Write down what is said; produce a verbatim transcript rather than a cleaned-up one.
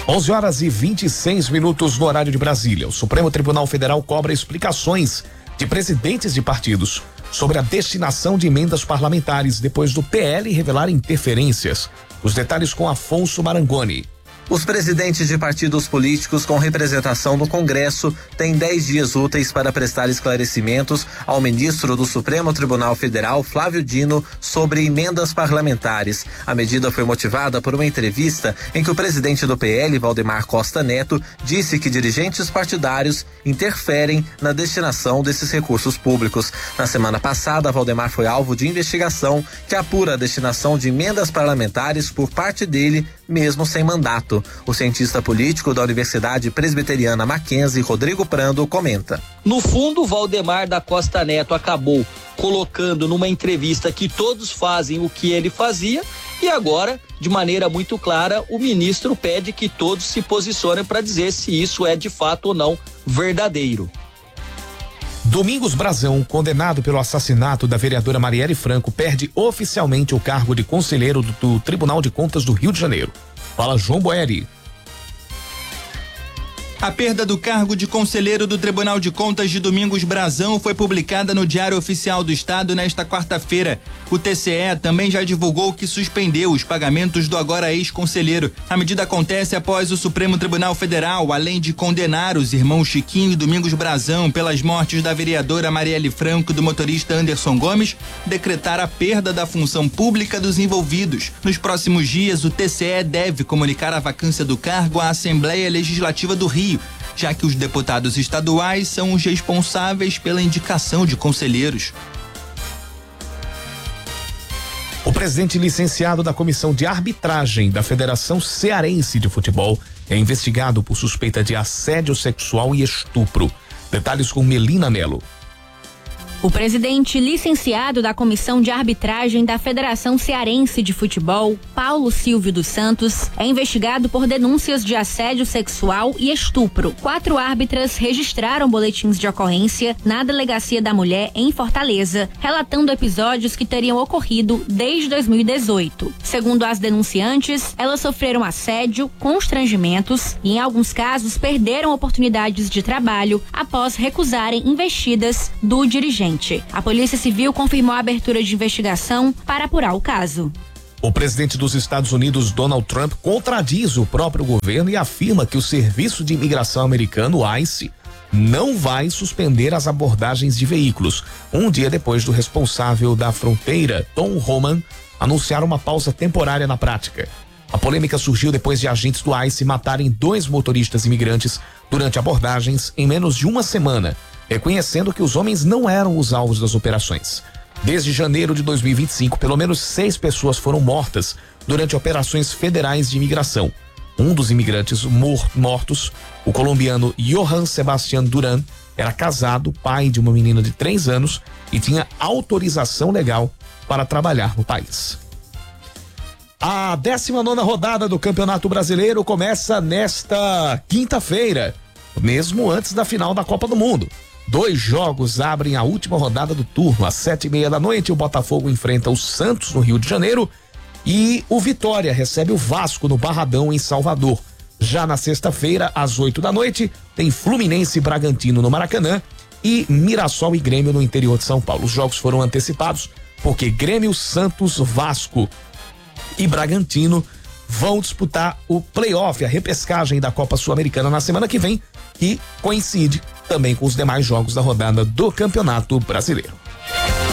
onze horas e vinte e seis minutos no horário de Brasília. O Supremo Tribunal Federal cobra explicações de presidentes de partidos sobre a destinação de emendas parlamentares depois do P L revelar interferências. Os detalhes com Afonso Marangoni. Os presidentes de partidos políticos com representação no Congresso têm dez dias úteis para prestar esclarecimentos ao ministro do Supremo Tribunal Federal, Flávio Dino, sobre emendas parlamentares. A medida foi motivada por uma entrevista em que o presidente do P L, Valdemar Costa Neto, disse que dirigentes partidários interferem na destinação desses recursos públicos. Na semana passada, Valdemar foi alvo de investigação que apura a destinação de emendas parlamentares por parte dele, mesmo sem mandato. O cientista político da Universidade Presbiteriana Mackenzie, Rodrigo Prando, comenta. No fundo, Valdemar da Costa Neto acabou colocando numa entrevista que todos fazem o que ele fazia e agora, de maneira muito clara, o ministro pede que todos se posicionem para dizer se isso é de fato ou não verdadeiro. Domingos Brazão, condenado pelo assassinato da vereadora Marielle Franco, perde oficialmente o cargo de conselheiro do, do Tribunal de Contas do Rio de Janeiro. Fala João Boeri. A perda do cargo de conselheiro do Tribunal de Contas de Domingos Brazão foi publicada no Diário Oficial do Estado nesta quarta-feira. O T C E também já divulgou que suspendeu os pagamentos do agora ex-conselheiro. A medida acontece após o Supremo Tribunal Federal, além de condenar os irmãos Chiquinho e Domingos Brazão pelas mortes da vereadora Marielle Franco e do motorista Anderson Gomes, decretar a perda da função pública dos envolvidos. Nos próximos dias, o T C E deve comunicar a vacância do cargo à Assembleia Legislativa do Rio, já que os deputados estaduais são os responsáveis pela indicação de conselheiros. O presidente licenciado da Comissão de Arbitragem da Federação Cearense de Futebol é investigado por suspeita de assédio sexual e estupro. Detalhes com Melina Melo. O presidente licenciado da Comissão de Arbitragem da Federação Cearense de Futebol, Paulo Silvio dos Santos, é investigado por denúncias de assédio sexual e estupro. Quatro árbitras registraram boletins de ocorrência na Delegacia da Mulher em Fortaleza, relatando episódios que teriam ocorrido desde dois mil e dezoito. Segundo as denunciantes, elas sofreram assédio, constrangimentos e, em alguns casos, perderam oportunidades de trabalho após recusarem investidas do dirigente. A Polícia Civil confirmou a abertura de investigação para apurar o caso. O presidente dos Estados Unidos, Donald Trump, contradiz o próprio governo e afirma que o Serviço de Imigração americano, o ICE, não vai suspender as abordagens de veículos, um dia depois do responsável da fronteira, Tom Homan, anunciar uma pausa temporária na prática. A polêmica surgiu depois de agentes do ICE matarem dois motoristas imigrantes durante abordagens em menos de uma semana, reconhecendo que os homens não eram os alvos das operações. Desde janeiro de dois mil e vinte e cinco, pelo menos seis pessoas foram mortas durante operações federais de imigração. Um dos imigrantes mor- mortos, o colombiano Johan Sebastián Duran, era casado, pai de uma menina de três anos e tinha autorização legal para trabalhar no país. A décima nona rodada do Campeonato Brasileiro começa nesta quinta-feira, mesmo antes da final da Copa do Mundo. Dois jogos abrem a última rodada do turno. Às sete e meia da noite, o Botafogo enfrenta o Santos no Rio de Janeiro e o Vitória recebe o Vasco no Barradão, em Salvador. Já na sexta-feira, às oito da noite, tem Fluminense e Bragantino no Maracanã e Mirassol e Grêmio no interior de São Paulo. Os jogos foram antecipados porque Grêmio, Santos, Vasco e Bragantino vão disputar o playoff, a repescagem da Copa Sul-Americana na semana que vem, e coincide também com os demais jogos da rodada do Campeonato Brasileiro.